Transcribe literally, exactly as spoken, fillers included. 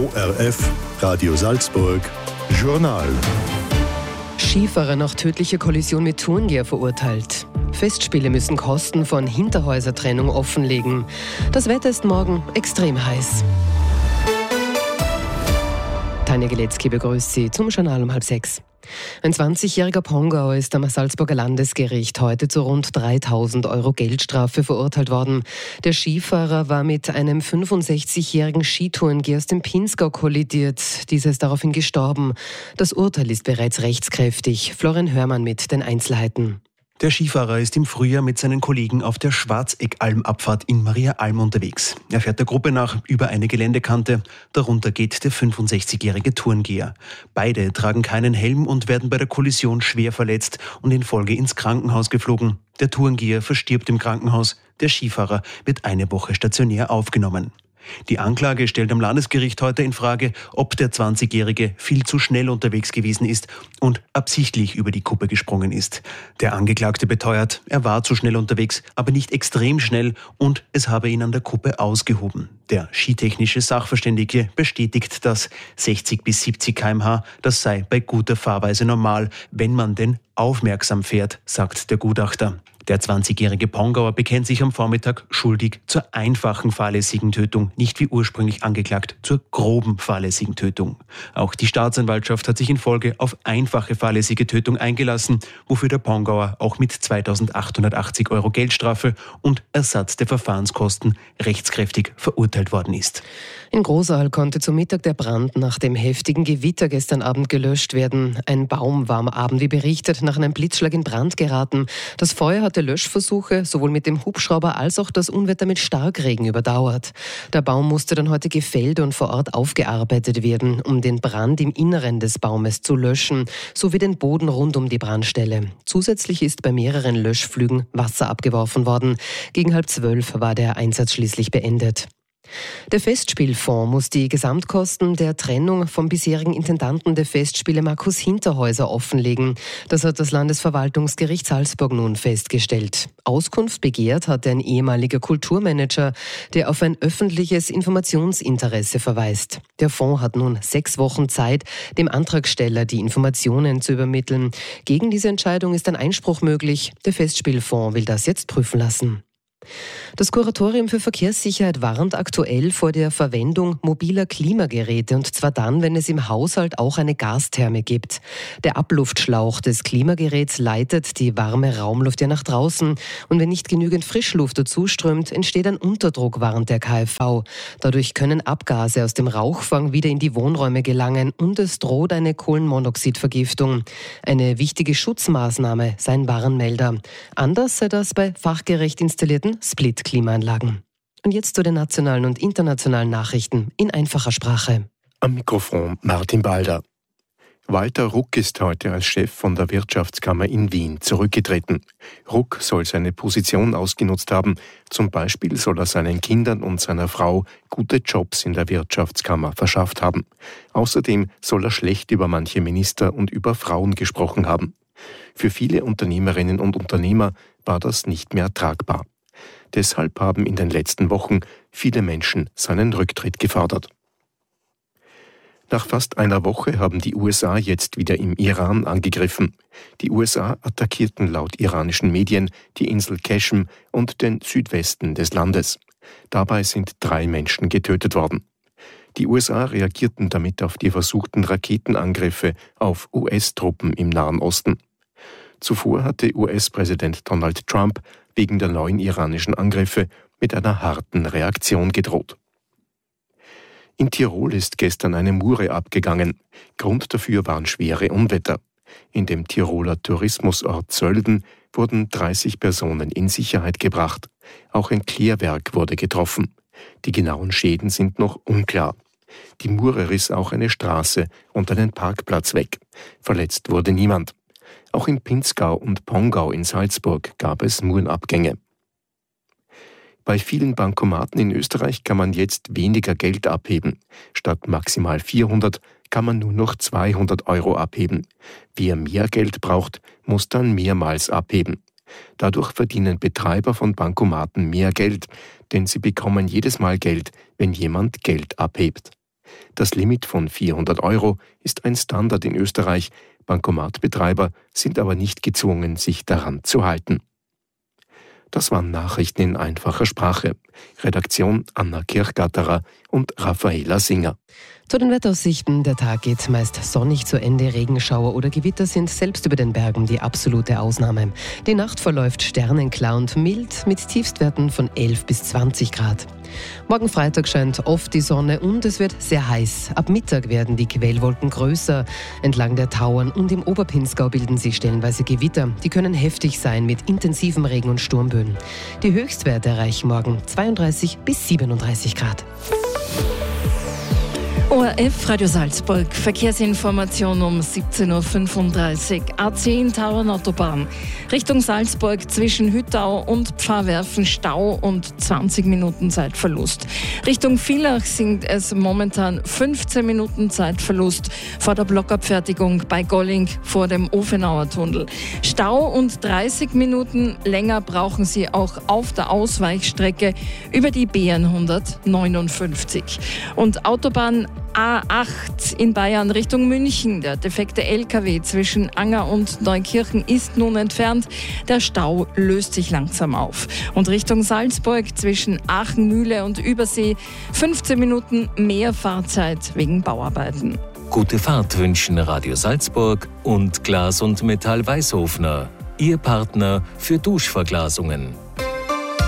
O R F, Radio Salzburg, Journal. Skifahrer nach tödlicher Kollision mit Tourengeher verurteilt. Festspiele müssen Kosten von Hinterhäusertrennung offenlegen. Das Wetter ist morgen extrem heiß. Tanja Geletzky begrüßt Sie zum Journal um halb sechs. Ein zwanzigjähriger Pongauer ist am Salzburger Landesgericht heute zu rund dreitausend Euro Geldstrafe verurteilt worden. Der Skifahrer war mit einem fünfundsechzigjährigen Skitourengeher aus dem Pinzgau kollidiert. Dieser ist daraufhin gestorben. Das Urteil ist bereits rechtskräftig. Florian Hörmann mit den Einzelheiten. Der Skifahrer ist im Frühjahr mit seinen Kollegen auf der Schwarzeckalm-Abfahrt in Mariaalm unterwegs. Er fährt der Gruppe nach über eine Geländekante. Darunter geht der fünfundsechzigjährige Tourengeher. Beide tragen keinen Helm und werden bei der Kollision schwer verletzt und in Folge ins Krankenhaus geflogen. Der Tourengeher verstirbt im Krankenhaus. Der Skifahrer wird eine Woche stationär aufgenommen. Die Anklage stellt am Landesgericht heute in Frage, ob der zwanzigjährige viel zu schnell unterwegs gewesen ist und absichtlich über die Kuppe gesprungen ist. Der Angeklagte beteuert, er war zu schnell unterwegs, aber nicht extrem schnell und es habe ihn an der Kuppe ausgehoben. Der skitechnische Sachverständige bestätigt das. sechzig bis siebzig Kilometer pro Stunde, das sei bei guter Fahrweise normal, wenn man denn aufmerksam fährt, sagt der Gutachter. Der zwanzigjährige Pongauer bekennt sich am Vormittag schuldig zur einfachen fahrlässigen Tötung, nicht wie ursprünglich angeklagt zur groben fahrlässigen Tötung. Auch die Staatsanwaltschaft hat sich in Folge auf einfache fahrlässige Tötung eingelassen, wofür der Pongauer auch mit zweitausendachthundertachtzig Euro Geldstrafe und Ersatz der Verfahrenskosten rechtskräftig verurteilt worden ist. In Großaal konnte zum Mittag der Brand nach dem heftigen Gewitter gestern Abend gelöscht werden. Ein Baum war am Abend, wie berichtet, nach einem Blitzschlag in Brand geraten. Das Feuer hatte Löschversuche sowohl mit dem Hubschrauber als auch das Unwetter mit Starkregen überdauert. Der Baum musste dann heute gefällt und vor Ort aufgearbeitet werden, um den Brand im Inneren des Baumes zu löschen, sowie den Boden rund um die Brandstelle. Zusätzlich ist bei mehreren Löschflügen Wasser abgeworfen worden. Gegen halb zwölf war der Einsatz schließlich beendet. Der Festspielfonds muss die Gesamtkosten der Trennung vom bisherigen Intendanten der Festspiele Markus Hinterhäuser offenlegen. Das hat das Landesverwaltungsgericht Salzburg nun festgestellt. Auskunft begehrt hat ein ehemaliger Kulturmanager, der auf ein öffentliches Informationsinteresse verweist. Der Fonds hat nun sechs Wochen Zeit, dem Antragsteller die Informationen zu übermitteln. Gegen diese Entscheidung ist ein Einspruch möglich. Der Festspielfonds will das jetzt prüfen lassen. Das Kuratorium für Verkehrssicherheit warnt aktuell vor der Verwendung mobiler Klimageräte, und zwar dann, wenn es im Haushalt auch eine Gastherme gibt. Der Abluftschlauch des Klimageräts leitet die warme Raumluft ja nach draußen, und wenn nicht genügend Frischluft dazuströmt, entsteht ein Unterdruck, warnt der K f V. Dadurch können Abgase aus dem Rauchfang wieder in die Wohnräume gelangen und es droht eine Kohlenmonoxidvergiftung. Eine wichtige Schutzmaßnahme sei ein Warnmelder. Anders sei das bei fachgerecht installierten Split-Klimaanlagen. Und jetzt zu den nationalen und internationalen Nachrichten in einfacher Sprache. Am Mikrofon Martin Balder. Walter Ruck ist heute als Chef von der Wirtschaftskammer in Wien zurückgetreten. Ruck soll seine Position ausgenutzt haben. Zum Beispiel soll er seinen Kindern und seiner Frau gute Jobs in der Wirtschaftskammer verschafft haben. Außerdem soll er schlecht über manche Minister und über Frauen gesprochen haben. Für viele Unternehmerinnen und Unternehmer war das nicht mehr tragbar. Deshalb haben in den letzten Wochen viele Menschen seinen Rücktritt gefordert. Nach fast einer Woche haben die U S A jetzt wieder im Iran angegriffen. Die U S A attackierten laut iranischen Medien die Insel Qeshm und den Südwesten des Landes. Dabei sind drei Menschen getötet worden. Die U S A reagierten damit auf die versuchten Raketenangriffe auf U S-Truppen im Nahen Osten. Zuvor hatte U S-Präsident Donald Trump wegen der neuen iranischen Angriffe mit einer harten Reaktion gedroht. In Tirol ist gestern eine Mure abgegangen. Grund dafür waren schwere Unwetter. In dem Tiroler Tourismusort Sölden wurden dreißig Personen in Sicherheit gebracht. Auch ein Klärwerk wurde getroffen. Die genauen Schäden sind noch unklar. Die Mure riss auch eine Straße und einen Parkplatz weg. Verletzt wurde niemand. Auch in Pinzgau und Pongau in Salzburg gab es Murenabgänge. Bei vielen Bankomaten in Österreich kann man jetzt weniger Geld abheben. Statt maximal vierhundert kann man nur noch zweihundert Euro abheben. Wer mehr Geld braucht, muss dann mehrmals abheben. Dadurch verdienen Betreiber von Bankomaten mehr Geld, denn sie bekommen jedes Mal Geld, wenn jemand Geld abhebt. Das Limit von vierhundert Euro ist ein Standard in Österreich. Bankomatbetreiber sind aber nicht gezwungen, sich daran zu halten. Das waren Nachrichten in einfacher Sprache. Redaktion Anna Kirchgatterer und Raffaela Singer. Zu den Wetteraussichten: Der Tag geht meist sonnig zu Ende. Regenschauer oder Gewitter sind selbst über den Bergen die absolute Ausnahme. Die Nacht verläuft sternenklar und mild mit Tiefstwerten von elf bis zwanzig Grad. Morgen Freitag scheint oft die Sonne und es wird sehr heiß. Ab Mittag werden die Quellwolken größer. Entlang der Tauern und im Oberpinzgau bilden sich stellenweise Gewitter. Die können heftig sein mit intensivem Regen und Sturmböen. Die Höchstwerte erreichen morgen zweiunddreißig bis siebenunddreißig Grad. O R F Radio Salzburg, Verkehrsinformation um siebzehn Uhr fünfunddreißig. A zehn Tauernautobahn Richtung Salzburg zwischen Hüttau und Pfarrwerfen Stau und zwanzig Minuten Zeitverlust. Richtung Villach sind es momentan fünfzehn Minuten Zeitverlust vor der Blockabfertigung bei Golling vor dem Ofenauer Tunnel. Stau und dreißig Minuten länger brauchen Sie auch auf der Ausweichstrecke über die B hundertneunundfünfzig. Und Autobahn A acht in Bayern Richtung München. Der defekte L K W zwischen Anger und Neukirchen ist nun entfernt. Der Stau löst sich langsam auf. Und Richtung Salzburg zwischen Aachen-Mühle und Übersee fünfzehn Minuten mehr Fahrzeit wegen Bauarbeiten. Gute Fahrt wünschen Radio Salzburg und Glas und Metall Weißhofner, Ihr Partner für Duschverglasungen.